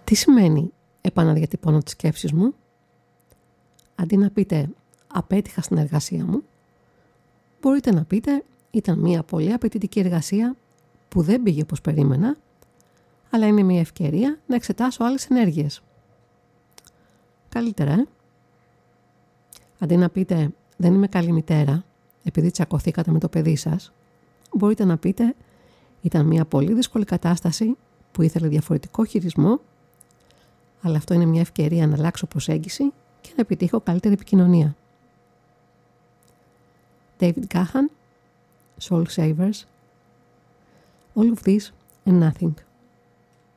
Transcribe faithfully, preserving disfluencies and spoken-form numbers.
Τι σημαίνει επαναδιατυπώνω τις σκέψεις μου? Αντί να πείτε απέτυχα στην εργασία μου, μπορείτε να πείτε ήταν μια πολύ απαιτητική εργασία που δεν πήγε όπως περίμενα, αλλά είναι μια ευκαιρία να εξετάσω άλλες ενέργειες. Καλύτερα, ε? Αντί να πείτε δεν είμαι καλή μητέρα επειδή τσακωθήκατε με το παιδί σας, μπορείτε να πείτε ήταν μια πολύ δύσκολη κατάσταση που ήθελε διαφορετικό χειρισμό, αλλά αυτό είναι μια ευκαιρία να αλλάξω προσέγγιση και να επιτύχω καλύτερη επικοινωνία. David Gahan, Soul Savers, All of this and nothing.